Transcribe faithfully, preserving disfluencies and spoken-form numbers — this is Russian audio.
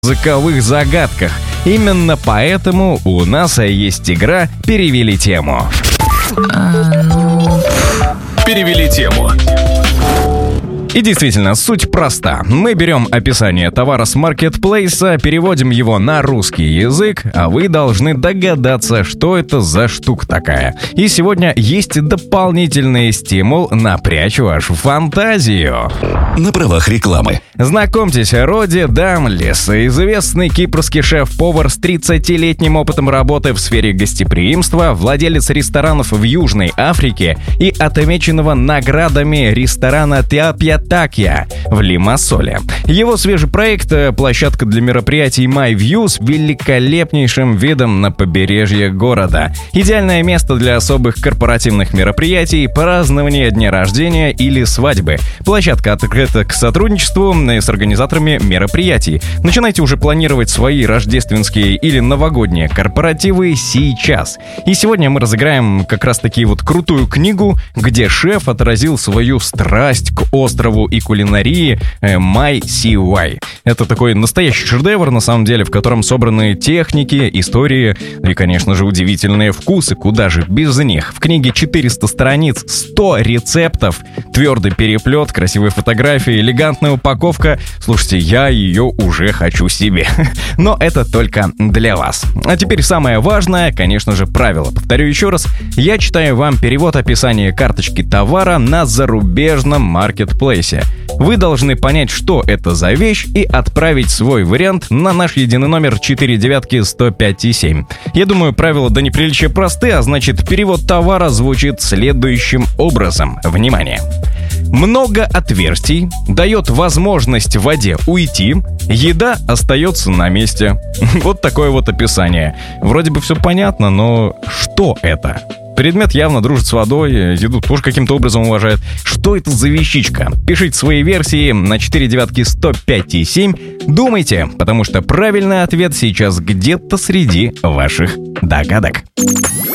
языковых загадках. Именно поэтому у нас есть игра «Перевели тему». Перевели тему. И действительно, суть проста. Мы берем описание товара с маркетплейса, переводим его на русский язык, а вы должны догадаться, что это за штука такая. И сегодня есть дополнительный стимул напрячь вашу фантазию. На правах рекламы. Знакомьтесь, Роди Дамлис, известный кипрский шеф-повар с тридцатилетним опытом работы в сфере гостеприимства, владелец ресторанов в Южной Африке и отмеченного наградами ресторана Тиапьятакья в Лимассоле. Его свежий проект – площадка для мероприятий My View с великолепнейшим видом на побережье города. Идеальное место для особых корпоративных мероприятий, празднования дня рождения или свадьбы. Площадка открыта к сотрудничеству с организаторами мероприятий. Начинайте уже планировать свои рождественские или новогодние корпоративы сейчас. И сегодня мы разыграем как раз таки вот крутую книгу, где шеф отразил свою страсть к острову и кулинарии My Sea Why. Это такой настоящий шедевр, на самом деле, в котором собраны техники, истории и, конечно же, удивительные вкусы. Куда же без них? В книге четыреста страниц, сто рецептов, твердый переплет, красивые фотографии, элегантная упаковка. Слушайте, я ее уже хочу себе. Но это только для вас. А теперь самое важное, конечно же, правило. Повторю еще раз. Я читаю вам перевод описания карточки товара на зарубежном маркетплейсе. Вы должны понять, что это за вещь, и отправить свой вариант на наш единый номер четыре девятки сто пять и семь. Я думаю, правила до неприличия просты, а значит, перевод товара звучит следующим образом. Внимание! Много отверстий дает возможность воде уйти, еда остается на месте. Вот такое вот описание. Вроде бы все понятно, но что это? Предмет явно дружит с водой, еду тоже каким-то образом уважает. Что это за вещичка? Пишите свои версии на четыре девятки сто пять и семь. Думайте, потому что правильный ответ сейчас где-то среди ваших догадок.